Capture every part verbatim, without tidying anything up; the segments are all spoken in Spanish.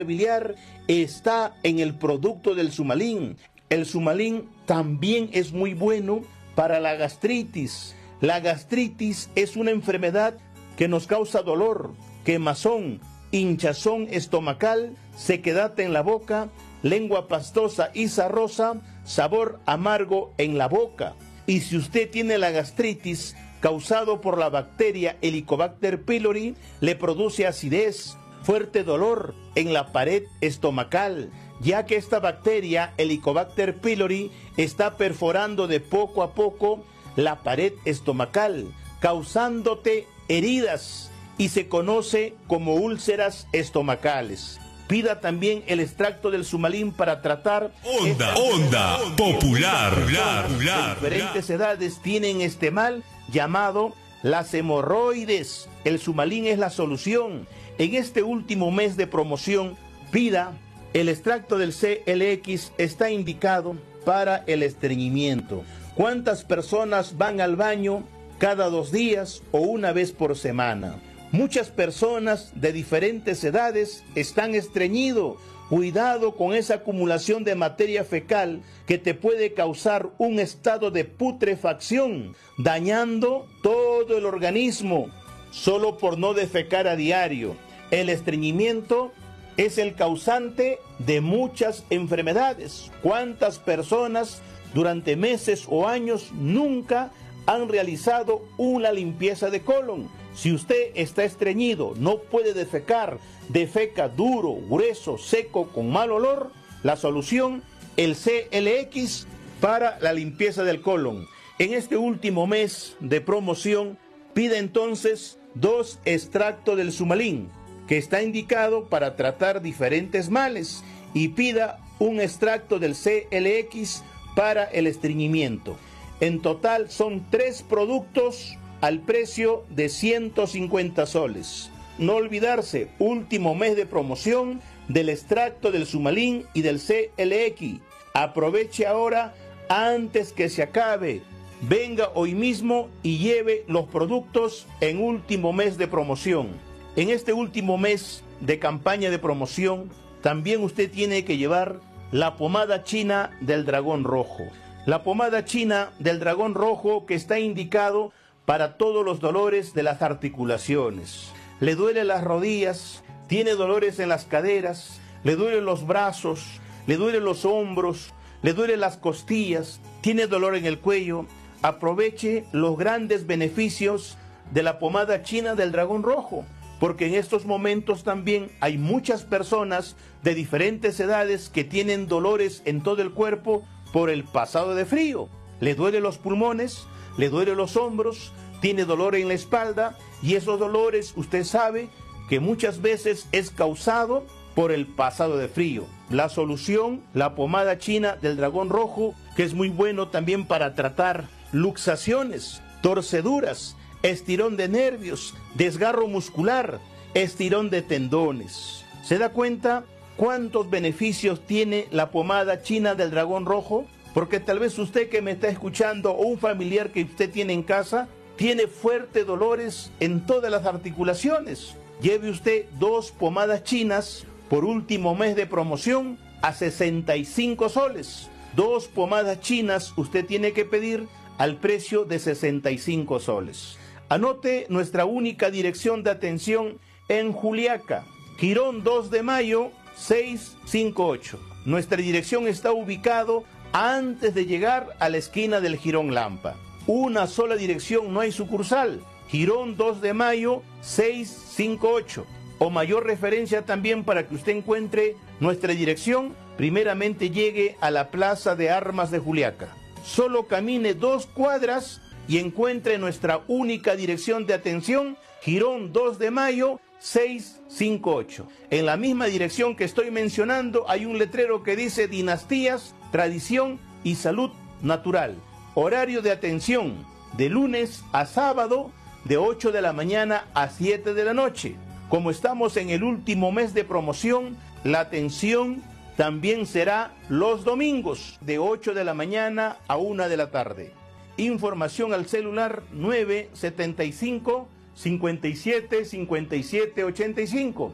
biliar está en el producto del Sumalin. El Sumalin también es muy bueno para la gastritis. La gastritis es una enfermedad que nos causa dolor, quemazón, hinchazón estomacal, sequedad en la boca, lengua pastosa y sarrosa, sabor amargo en la boca. Y si usted tiene la gastritis causado por la bacteria Helicobacter pylori, le produce acidez, fuerte dolor en la pared estomacal, ya que esta bacteria Helicobacter pylori está perforando de poco a poco la pared estomacal, causándote heridas y se conoce como úlceras estomacales. Pida también el extracto del Sumalin para tratar... Onda, onda, popular, popular, popular. De diferentes edades tienen este mal llamado las hemorroides. El Sumalin es la solución. En este último mes de promoción, pida el extracto del C L X, está indicado para el estreñimiento. ¿Cuántas personas van al baño cada dos días o una vez por semana? Muchas personas de diferentes edades están estreñidos. Cuidado con esa acumulación de materia fecal que te puede causar un estado de putrefacción, dañando todo el organismo, solo por no defecar a diario. El estreñimiento es el causante de muchas enfermedades. ¿Cuántas personas durante meses o años nunca han realizado una limpieza de colon? Si usted está estreñido, no puede defecar, defeca duro, grueso, seco, con mal olor, la solución, el C L X para la limpieza del colon. En este último mes de promoción, pida entonces dos extractos del Sumalin, que está indicado para tratar diferentes males, y pida un extracto del C L X para el estreñimiento. En total son tres productos al precio de ciento cincuenta soles. No olvidarse, último mes de promoción del extracto del Sumalin y del C L X. Aproveche ahora antes que se acabe. Venga hoy mismo y lleve los productos en último mes de promoción. En este último mes de campaña de promoción, también usted tiene que llevar la pomada china del dragón rojo. La pomada china del dragón rojo que está indicado para todos los dolores de las articulaciones. Le duele las rodillas, tiene dolores en las caderas, le duelen los brazos, le duelen los hombros, le duelen las costillas, tiene dolor en el cuello. Aproveche los grandes beneficios de la pomada china del dragón rojo, porque en estos momentos también hay muchas personas de diferentes edades que tienen dolores en todo el cuerpo por el pasado de frío. Le duelen los pulmones, le duelen los hombros, tiene dolor en la espalda, y esos dolores usted sabe que muchas veces es causado por el pasado de frío. La solución, la pomada china del dragón rojo, que es muy bueno también para tratar luxaciones, torceduras, estirón de nervios, desgarro muscular, estirón de tendones. ¿Se da cuenta cuántos beneficios tiene la pomada china del dragón rojo? Porque tal vez usted que me está escuchando o un familiar que usted tiene en casa tiene fuertes dolores en todas las articulaciones. Lleve usted dos pomadas chinas por último mes de promoción a sesenta y cinco soles. Dos pomadas chinas usted tiene que pedir al precio de sesenta y cinco soles. Anote nuestra única dirección de atención en Juliaca, Girón dos de mayo seiscientos cincuenta y ocho. Nuestra dirección está ubicado antes de llegar a la esquina del Jirón Lampa. Una sola dirección, no hay sucursal. Girón dos de mayo seiscientos cincuenta y ocho. O mayor referencia también para que usted encuentre nuestra dirección, primeramente llegue a la Plaza de Armas de Juliaca. Solo camine dos cuadras y encuentre nuestra única dirección de atención, Girón dos de mayo seiscientos cincuenta y ocho. En la misma dirección que estoy mencionando hay un letrero que dice Dinastías, Tradición y Salud Natural. Horario de atención de lunes a sábado de ocho de la mañana a siete de la noche. Como estamos en el último mes de promoción, la atención también será los domingos de ocho de la mañana a una de la tarde. Información al celular nueve setenta y cinco, cincuenta y siete, cincuenta y siete, ochenta y cinco.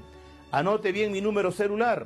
Anote bien mi número celular.